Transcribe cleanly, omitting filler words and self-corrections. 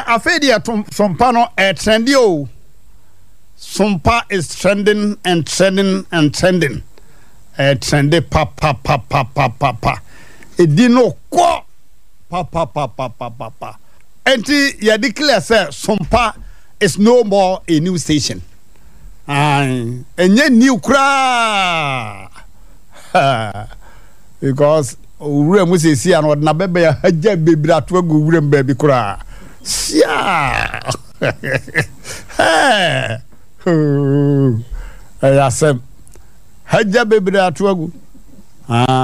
afedia sompa no trendy o. Sompa is trending and trending and trending. Trendy pa. Edino ko pa. Enti ya declare say Sompa is no more a new station. Enye new kra. Because ure mu se si an na bebe ya haja bebira to agu ure mba bi kra. Sia. Ayasem haja bebira to agu.